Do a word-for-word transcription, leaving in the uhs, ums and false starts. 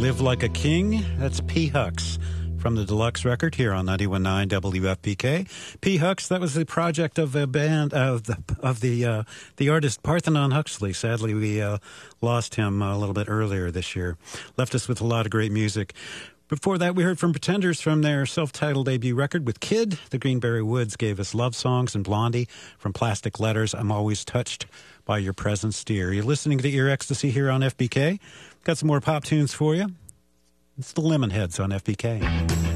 Live Like a King. That's P. Hux from the deluxe record here on ninety-one point nine W F P K. P. Hux, that was the project of a band of the of the uh, the artist Parthenon Huxley. Sadly, we uh, lost him a little bit earlier this year. Left us with a lot of great music. Before that, we heard from Pretenders from their self-titled debut record with Kid. The Greenberry Woods gave us Love Songs, and Blondie from Plastic Letters, I'm Always Touched by Your Presence, Dear. You're listening to Ear Ecstasy here on F B K. Got some more pop tunes for you. It's the Lemonheads on F B K.